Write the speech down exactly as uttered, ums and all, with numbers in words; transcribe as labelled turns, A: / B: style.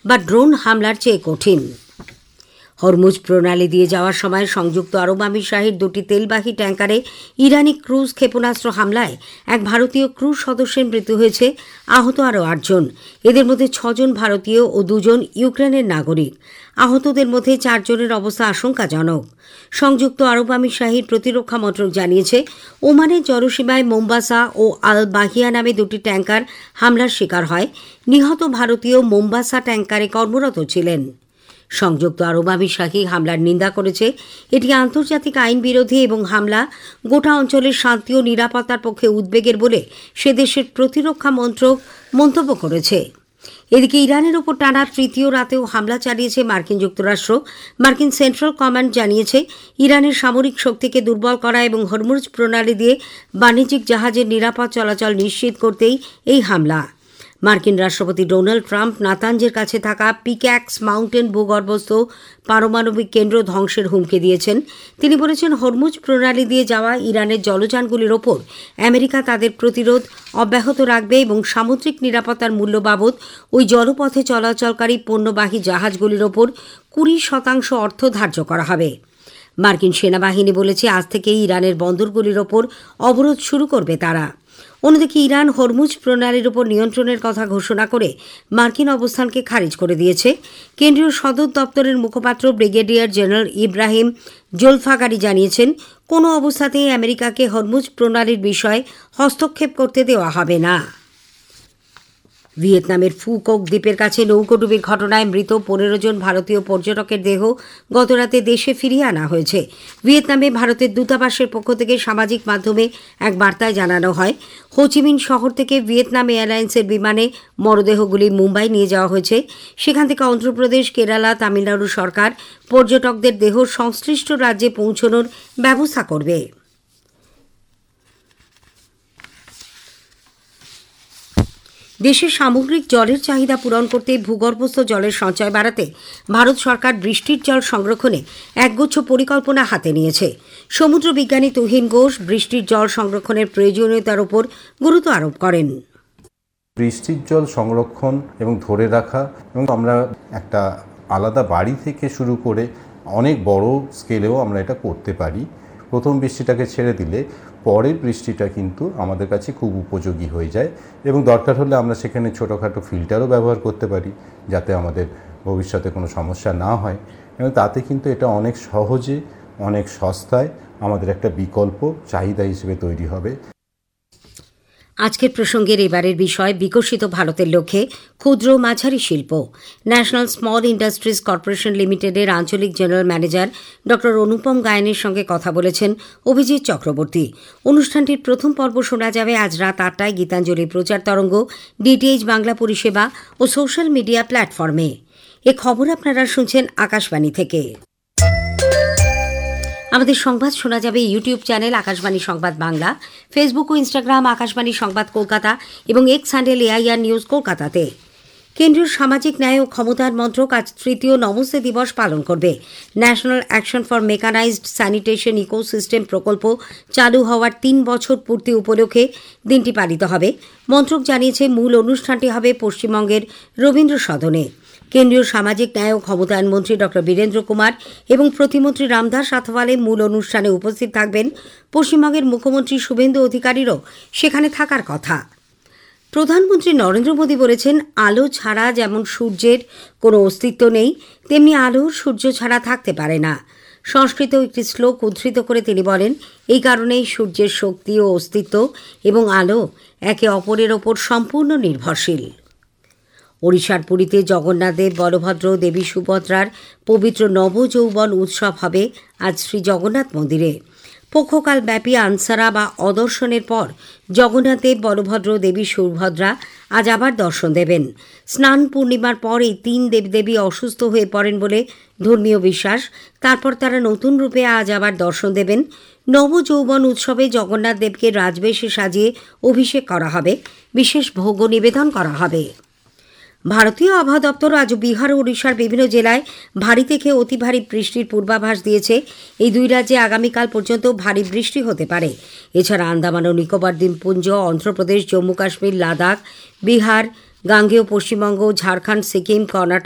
A: বা ড্রোন হামলার চেয়ে কঠিন। হরমুজ প্রণালী দিয়ে যাওয়ার সময় সংযুক্ত আরব আমিরশাহীর দুটি তেলবাহী ট্যাঙ্কারে ইরানি ক্রুজ ক্ষেপণাস্ত্র হামলায় এক ভারতীয় ক্রুজ সদস্যের মৃত্যু হয়েছে, আহত আরও আটজন। এদের মধ্যে ছজন ভারতীয় ও দুজন ইউক্রেনের নাগরিক। আহতদের মধ্যে চারজনের অবস্থা আশঙ্কাজনক। সংযুক্ত আরব আমিরশাহীর প্রতিরক্ষা মন্ত্রক জানিয়েছে, ওমানের জলসীমায় মোম্বাসা ও আল বাহিয়া নামে দুটি ট্যাঙ্কার হামলার শিকার হয়। নিহত ভারতীয় মোম্বাসা ট্যাঙ্কারে কর্মরত ছিলেন। সংযুক্ত আরব আমিরশাহী হামলার নিন্দা করেছে। এটি আন্তর্জাতিক আইন বিরোধী এবং হামলা গোটা অঞ্চলের শান্তি ও নিরাপত্তার পক্ষে উদ্বেগের বলে সে দেশের প্রতিরক্ষা মন্ত্রক মন্তব্য করেছে। এদিকে ইরানের ওপর টানা তৃতীয় রাতেও হামলা চালিয়েছে মার্কিন যুক্তরাষ্ট্র। মার্কিন সেন্ট্রাল কমান্ড জানিয়েছে, ইরানের সামরিক শক্তিকে দুর্বল করা এবং হরমুজ প্রণালী দিয়ে বাণিজ্যিক জাহাজের নিরাপদ চলাচল নিশ্চিত করতেই এই হামলা। মার্কিন রাষ্ট্রপতি ডোনাল্ড ট্রাম্প নাতাঞ্জের কাছে থাকা পিক্যাক্স মাউন্টেন ভূগর্ভস্থ পারমাণবিক কেন্দ্র ধ্বংসের হুমকি দিয়েছেন। তিনি বলেছেন, হরমুজ প্রণালী দিয়ে যাওয়া ইরানের জলযানগুলির ওপর আমেরিকা তাদের প্রতিরোধ অব্যাহত রাখবে এবং সামুদ্রিক নিরাপত্তার মূল্য বাবদ ওই জলপথে চলাচলকারী পণ্যবাহী জাহাজগুলির ওপর কুড়ি শতাংশ অর্থ ধার্য করা হবে। মার্কিন সেনাবাহিনী বলেছে, আজ থেকেই ইরানের বন্দরগুলির ওপর অবরোধ শুরু করবে তারা। অন্যদিকে ইরান হরমুজ প্রণালীর ওপর নিয়ন্ত্রণের কথা ঘোষণা করে মার্কিন অবস্থানকে খারিজ করে দিয়েছে। কেন্দ্রীয় সদর দপ্তরের মুখপাত্র ব্রিগেডিয়ার জেনারেল ইব্রাহিম জোলফাগারি জানিয়েছেন, কোনো অবস্থাতেই আমেরিকাকে হরমুজ প্রণালীর বিষয়ে হস্তক্ষেপ করতে দেওয়া হবে না। ভিয়েতনামের ফুকক দ্বীপের কাছে নৌকোডুবির ঘটনায় মৃত পনেরো জন ভারতীয় পর্যটকের দেহ গতরাতে দেশে ফিরিয়ে আনা হয়েছে। ভিয়েতনামে ভারতের দূতাবাসের পক্ষ থেকে সামাজিক মাধ্যমে এক বার্তায় জানানো হয়, হোচিমিন শহর থেকে ভিয়েতনাম এয়ারলাইন্সের বিমানে মরদেহগুলি মুম্বাই নিয়ে যাওয়া হয়েছে। সেখান থেকে অন্ধ্রপ্রদেশ, কেরালা, তামিলনাড়ু সরকার পর্যটকদের দেহ সংশ্লিষ্ট রাজ্যে পৌঁছানোর ব্যবস্থা করবে। দেশের সামগ্রিক জলের চাহিদা পূরণ করতে ভূগর্ভস্থ জলের সঞ্চয় বাড়াতে ভারত সরকার বৃষ্টির জল সংরক্ষণে একগুচ্ছ পরিকল্পনা হাতে নিয়েছে। সমুদ্র বিজ্ঞানী তুহিন ঘোষ বৃষ্টির জল সংরক্ষণের প্রয়োজনীয়তার উপর গুরুত্ব আরোপ করেন।
B: বৃষ্টির জল সংরক্ষণ এবং ধরে রাখা, এবং আমরা একটা আলাদা বাড়ি থেকে শুরু করে অনেক বড় স্কেলেও আমরা এটা করতে পারি। প্রথম বৃষ্টিটাকে ছেড়ে দিলে পরের বৃষ্টিটা কিন্তু আমাদের কাছে খুব উপযোগী হয়ে যায়, এবং দরকার হলে আমরা সেখানে ছোটোখাটো ফিল্টারও ব্যবহার করতে পারি যাতে আমাদের ভবিষ্যতে কোনো সমস্যা না হয়, এবং তাতে কিন্তু এটা অনেক সহজে, অনেক সস্তায় আমাদের একটা বিকল্প চাহিদা হিসেবে তৈরি হবে।
A: আজকের প্রসঙ্গের এবারের বিষয় বিকশিত ভারতের লক্ষ্যে ক্ষুদ্র মাঝারি শিল্প। ন্যাশনাল স্মল ইন্ডাস্ট্রিজ কর্পোরেশন লিমিটেডের আঞ্চলিক জেনারেল ম্যানেজার ডক্টর অনুপম গায়েনের সঙ্গে কথা বলেছেন অভিজিৎ চক্রবর্তী। অনুষ্ঠানটির প্রথম পর্ব শোনা যাবে আজ রাত আটটায় গীতাঞ্জলি প্রচার তরঙ্গ, ডিটিএইচ বাংলা পরিষেবা ও সোশ্যাল মিডিয়া প্ল্যাটফর্মে। এ খবর আপনারা শুনছেন আকাশবাণী থেকে। আমাদের সংবাদ শোনা যাবে ইউটিউব চ্যানেল আকাশবাণী সংবাদ বাংলা, ফেসবুক ও ইনস্টাগ্রাম আকাশবাণী সংবাদ কলকাতা এবং এক্স হ্যান্ডেল এআইআর নিউজ কলকাতাতে। কেন্দ্রীয় সামাজিক ন্যায় ও ক্ষমতায়ন মন্ত্রক আজ তৃতীয় নমস্তে দিবস পালন করবে। National action for mechanized sanitation ecosystem প্রকল্প চালু হওয়ার তিন বছর পূর্তি উপলক্ষে দিনটি পালিত হবে। মন্ত্রক জানিয়েছে, মূল অনুষ্ঠানটি হবে পশ্চিমবঙ্গের রবীন্দ্র সদনে। কেন্দ্রীয় সামাজিক ন্যায় ও ক্ষমতায়ন মন্ত্রী ডক্টর বীরেন্দ্র কুমার এবং প্রতিমন্ত্রী রামদাস আথওয়ালে মূল অনুষ্ঠানে উপস্থিত থাকবেন। পশ্চিমবঙ্গের মুখ্যমন্ত্রী শুভেন্দু অধিকারীরও সেখানে থাকার কথা। প্রধানমন্ত্রী নরেন্দ্র মোদী বলেছেন, আলো ছাড়া যেমন সূর্যের কোনো অস্তিত্ব নেই, তেমনি আলো সূর্য ছাড়া থাকতে পারে না। সংস্কৃত একটি শ্লোক উদ্ধৃত করে তিনি বলেন, এই কারণেই সূর্যের শক্তি ও অস্তিত্ব এবং আলো একে অপরের ওপর সম্পূর্ণ নির্ভরশীল। ওড়িশার পুরীতে জগন্নাথদেব, বলভদ্র, দেবী সুভদ্রার পবিত্র নবযৌবন উৎসব হবে আজ শ্রী জগন্নাথ মন্দিরে। পক্ষকালব্যাপী আনসারা বা অদর্শনের পর জগন্নাথদেব, বলভদ্র, দেবী সুভদ্রা আজ আবার দর্শন দেবেন। স্নান পূর্ণিমার পর এই তিন দেবদেবী অসুস্থ হয়ে পড়েন বলে ধর্মীয় বিশ্বাস। তারপর তারা নতুন রূপে আজ আবার দর্শন দেবেন। নবযৌবন উৎসবে জগন্নাথ দেবকে রাজবেশে সাজিয়ে অভিষেক করা হবে, বিশেষ ভোগ নিবেদন করা হবে। ভারতীয় আবহাওয়া দপ্তর আজ বিহার ও ওড়িশার বিভিন্ন জেলায় ভারী থেকে অতি ভারী বৃষ্টির পূর্বাভাস দিয়েছে। এই দুই রাজ্যে আগামীকাল পর্যন্ত ভারী বৃষ্টি হতে পারে। এছাড়া আন্দামান ও নিকোবর দ্বীপপুঞ্জ, অন্ধ্রপ্রদেশ, জম্মু কাশ্মীর, লাদাখ, বিহার, গাঙ্গেয় পশ্চিমবঙ্গ, ঝাড়খণ্ড, সিকিম, কর্ণাটক